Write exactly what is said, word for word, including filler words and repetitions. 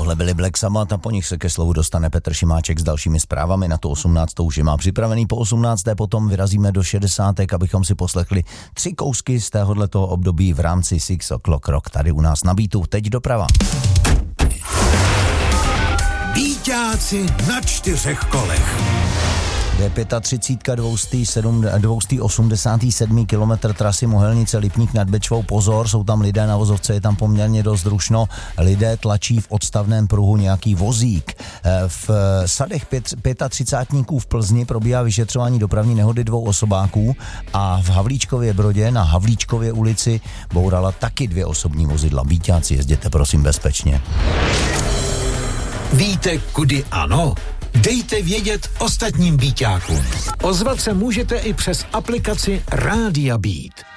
Tohle byly Black Sabbath a po nich se ke slovu dostane Petr Šimáček s dalšími zprávami. Na tu osmnáctou už je má připravený. Po osmnácté potom vyrazíme do šedesátek, abychom si poslechli tři kousky z téhohletoho období v rámci Six O'Clock Rock tady u nás na Beatu. Teď doprava. Bíťáci na čtyřech kolech. D třicet pět dvě stě osmdesát sedm kilometr trasy Mohelnice Lipník nad Bečvou. Pozor, jsou tam lidé na vozovce, je tam poměrně dost rušno. Lidé tlačí v odstavném pruhu nějaký vozík. V sadech třicátníků v Plzni probíhá vyšetřování dopravní nehody dvou osobáků a v Havlíčkově Brodě na Havlíčkově ulici bourala taky dvě osobní vozidla. Víťáci, jezděte prosím bezpečně. Víte, kudy ano? Dejte vědět ostatním Bíťákům. Ozvat se můžete i přes aplikaci Rádia Beat.